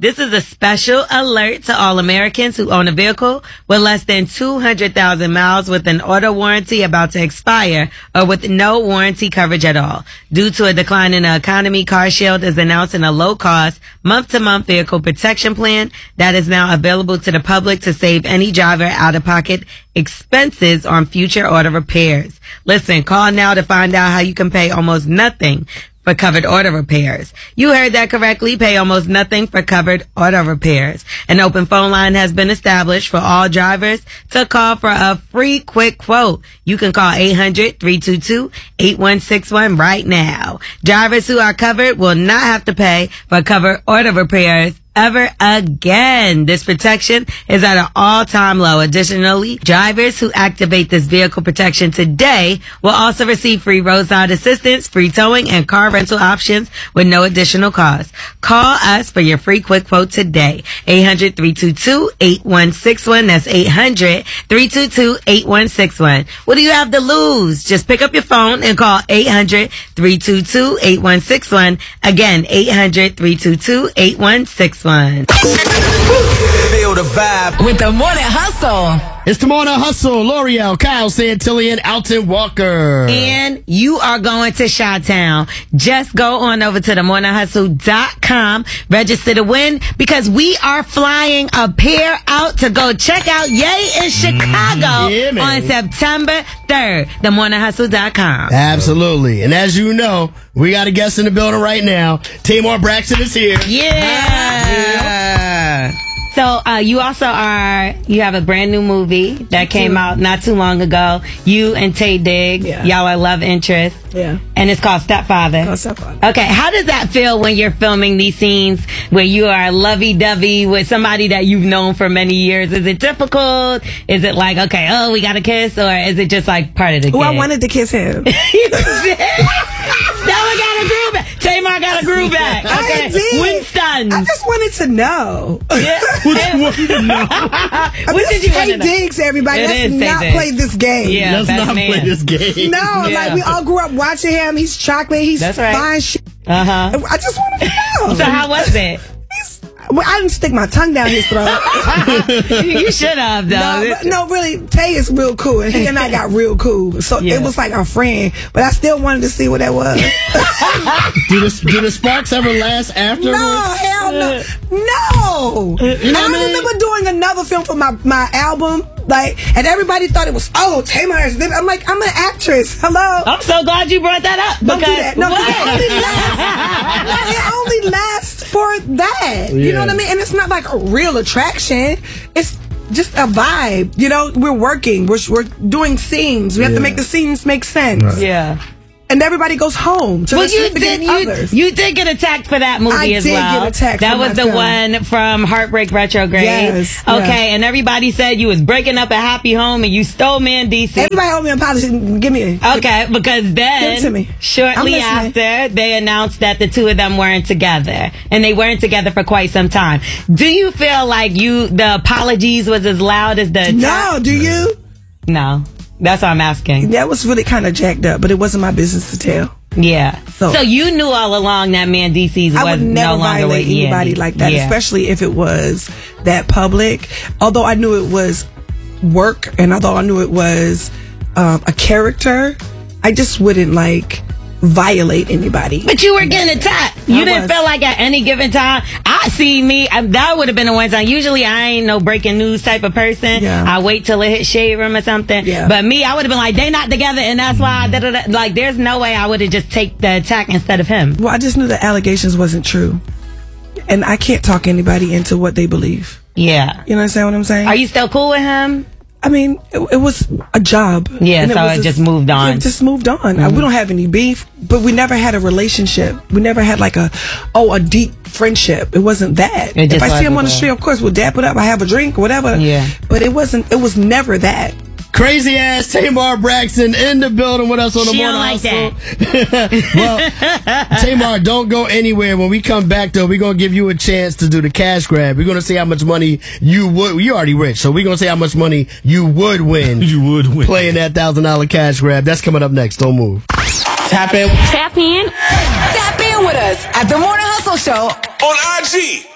This is a special alert to all Americans who own a vehicle with less than 200,000 miles with an auto warranty about to expire or with no warranty coverage at all. Due to a decline in the economy, CarShield is announcing a low-cost, month-to-month vehicle protection plan that is now available to the public to save any driver out-of-pocket expenses on future auto repairs. Listen, call now to find out how you can pay almost nothing for covered auto repairs. You heard that correctly. Pay almost nothing for covered auto repairs. An open phone line has been established for all drivers to call for a free quick quote. You can call 800-322-8161 right now. Drivers who are covered will not have to pay for covered auto repairs ever again. This protection is at an all-time low. Additionally, drivers who activate this vehicle protection today will also receive free roadside assistance, free towing, and car rental options with no additional cost. Call us for your free quick quote today. 800-322-8161. That's 800-322-8161. What do you have to lose? Just pick up your phone and call 800-322-8161. Again, 800-322-8161. Feel the vibe with the Morning Hustle. It's the Morning Hustle. L'Oreal, Kyle Santillan, Alton Walker. And you are going to Chi-Town. Just go on over to themorninghustle.com. Register to win because we are flying a pair out to go check out Ye in Chicago on September 3rd. Themorninghustle.com. Absolutely. And as you know, we got a guest in the building right now. Tamar Braxton is here. Yeah. So, you also you have a brand new movie that came out not too long ago. You and Taye Diggs, y'all are love interests. Yeah. And it's called Stepfather. Okay, how does that feel when you're filming these scenes where you are lovey-dovey with somebody that you've known for many years? Is it difficult? Is it like, okay, oh, we got to kiss? Or is it just like part of the game? I wanted to kiss him. Stella got a groove back. Tamar got a groove back. Okay. Winston. I just wanted to know. Yeah. What did you know? What did you want to know? Taye Diggs, everybody. It Let's not play this game. Yeah, let's not play this game. No, like we all grew up watching him. He's chocolate. He's fine shit. I just wanted to know. So how was it? I didn't stick my tongue down his throat. You should have, though. No, really, Taye is real cool, and he and I got real cool. So it was like our friend, but I still wanted to see what that was. Do the sparks ever last afterwards? No, hell no. No. You know what I mean? remember doing another film for my album, and everybody thought it was, Tamar is. I'm like, I'm an actress. Hello. I'm so glad you brought that up. Don't do that. No, it only lasts for that. Yeah. You know what I mean? And it's not like a real attraction. It's just a vibe. You know, we're working. We're doing scenes. We have to make the scenes make sense. Right. Yeah. And everybody goes home. So you did get attacked for that movie as well. I did get attacked. That was the one from Heartbreak Retrograde. Yes. Okay, and everybody said you was breaking up a happy home and you stole Mendeecees. Everybody owed me an apology. Give me it. Okay, because then Give it to me. shortly after they announced that the two of them weren't together, and they weren't together for quite some time. Do you feel like the apologies was as loud as the attack? No, do you? No. That's what I'm asking. That was really kind of jacked up, but it wasn't my business to tell. Yeah. So you knew all along that Mendeecees was no longer with I would never violate anybody like that, especially if it was that public. Although I knew it was work, and although I knew it was a character, I just wouldn't violate anybody. But you were getting attacked. You didn't feel like at any given time. That would have been the one time. Usually I ain't no breaking news type of person. Yeah. I wait till it hit Shade Room or something. Yeah. But me, I would have been like, they not together and that's why there's no way I would have just take the attack instead of him. Well, I just knew the allegations wasn't true. And I can't talk anybody into what they believe. Yeah. You understand what I'm saying? Are you still cool with him? I mean, it was a job. Yeah, so it just moved on. It just moved on. We don't have any beef, but we never had a relationship. We never had a deep friendship. It wasn't that. If I see him on the street, of course, we'll dap it up. I have a drink, whatever. Yeah. But it was never that. Crazy ass Tamar Braxton in the building with us on the Morning Hustle. Well, Tamar, don't go anywhere. When we come back, though, we're going to give you a chance to do the cash grab. We're going to see how much money you would. You're already rich, so we're going to see how much money you would win. Playing that $1,000 cash grab. That's coming up next. Don't move. Tap in. Tap in with us at the Morning Hustle Show on IG.